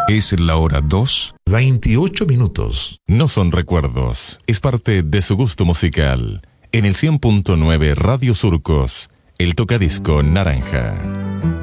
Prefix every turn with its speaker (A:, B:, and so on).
A: Es la hora 2:28.
B: No son recuerdos, es parte de su gusto musical. En el 100.9 Radio Surcos, el tocadisco naranja.